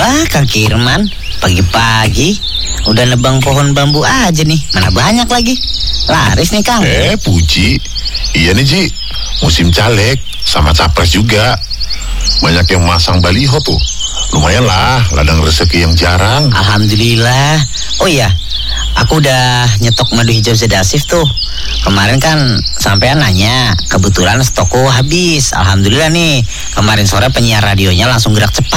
Wah, Kang Kirman, pagi-pagi udah nebang pohon bambu aja nih. Mana banyak lagi. Laris nih, Kang. Puji. Iya nih, Ji. Musim caleg sama capres juga. Banyak yang masang baliho tuh. Lumayan lah, ladang rezeki yang jarang. Alhamdulillah. Oh iya, aku udah nyetok madu hijau sedasif tuh. Kemarin kan sampean nanya, kebetulan stokku habis. Alhamdulillah nih, kemarin sore penyiar radionya langsung gerak cepat.